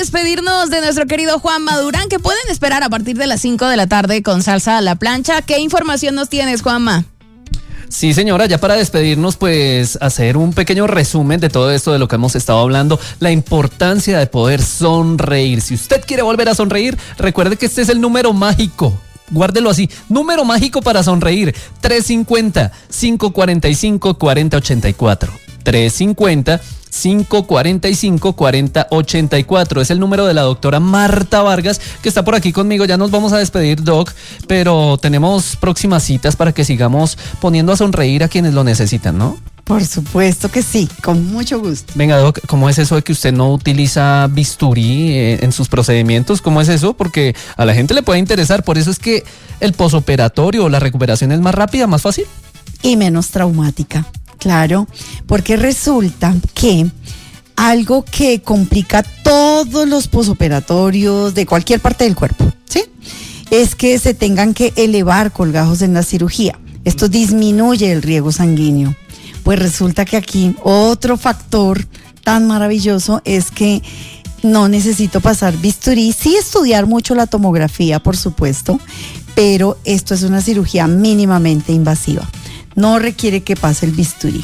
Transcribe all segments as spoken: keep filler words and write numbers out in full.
Despedirnos de nuestro querido Juan Madurán, que pueden esperar a partir de las cinco de la tarde con Salsa a la Plancha. ¿Qué información nos tienes, Juanma? Sí, señora, ya para despedirnos, pues hacer un pequeño resumen de todo esto de lo que hemos estado hablando, la importancia de poder sonreír. Si usted quiere volver a sonreír, recuerde que este es el número mágico. Guárdelo así, número mágico para sonreír, tres cinco cero, cinco cuatro cinco, cuatro cero ocho cuatro. tres cinco cero, cinco cuatro cinco, cuatro cero ocho cuatro. Es el número de la doctora Marta Vargas, que está por aquí conmigo. Ya nos vamos a despedir, Doc, pero tenemos próximas citas para que sigamos poniendo a sonreír a quienes lo necesitan, ¿no? Por supuesto que sí, con mucho gusto. Venga, Doc, ¿cómo es eso de que usted no utiliza bisturí eh, en sus procedimientos? ¿Cómo es eso? Porque a la gente le puede interesar. Por eso es que el posoperatorio o la recuperación es más rápida, más fácil. Y menos traumática, claro, porque resulta que algo que complica todos los posoperatorios de cualquier parte del cuerpo, ¿sí? Es que se tengan que elevar colgajos en la cirugía. Esto disminuye el riego sanguíneo. Pues resulta que aquí otro factor tan maravilloso es que no necesito pasar bisturí, sí estudiar mucho la tomografía, por supuesto, pero esto es una cirugía mínimamente invasiva. No requiere que pase el bisturí.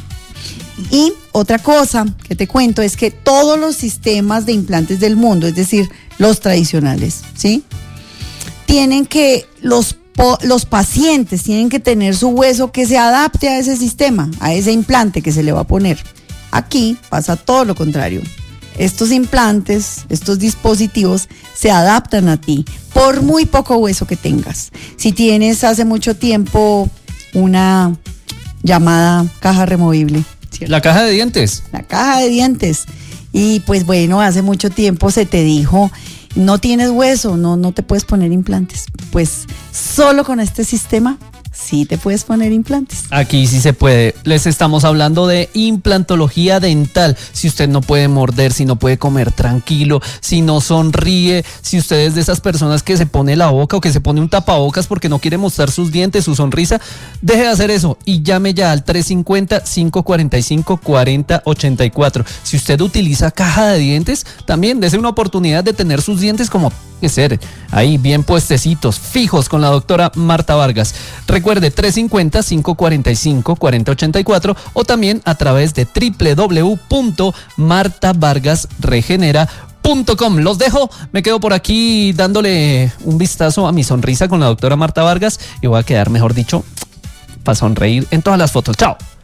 Y otra cosa que te cuento es que todos los sistemas de implantes del mundo, es decir, los tradicionales, ¿sí? Tienen que, los, los pacientes tienen que tener su hueso que se adapte a ese sistema, a ese implante que se le va a poner. Aquí pasa todo lo contrario. Estos implantes, estos dispositivos se adaptan a ti por muy poco hueso que tengas. Si tienes hace mucho tiempo una llamada caja removible, ¿cierto? La caja de dientes. La caja de dientes. Y pues bueno, hace mucho tiempo se te dijo, no tienes hueso, no, no te puedes poner implantes. Pues solo con este sistema sí te puedes poner implantes. Aquí sí se puede. Les estamos hablando de implantología dental. Si usted no puede morder, si no puede comer tranquilo, si no sonríe, si usted es de esas personas que se pone la boca o que se pone un tapabocas porque no quiere mostrar sus dientes, su sonrisa, deje de hacer eso y llame ya al tres cinco cero, cinco cuatro cinco, cuatro cero ocho cuatro. Si usted utiliza caja de dientes, también dése una oportunidad de tener sus dientes como que ser ahí bien puestecitos, fijos con la doctora Marta Vargas. Recuerde tres cinco cero, cinco cuatro cinco, cuatro cero ocho cuatro o también a través de doble u doble u doble u punto marta vargas regenera punto com. Los dejo, me quedo por aquí dándole un vistazo a mi sonrisa con la doctora Marta Vargas y voy a quedar, mejor dicho, para sonreír en todas las fotos. Chao.